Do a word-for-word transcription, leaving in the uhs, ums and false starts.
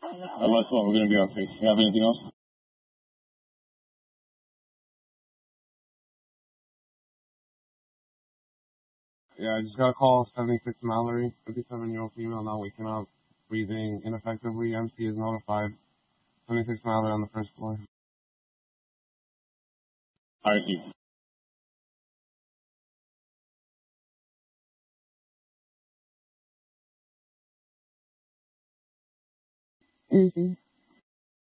Uh, that's what we're going to be okay. You have anything else? Yeah, I just got a call, seventy-six Mallory, fifty-seven-year-old female, not waking up, breathing ineffectively. M C is notified. seventy-six Mallory on the first floor. I see. Mm-hmm.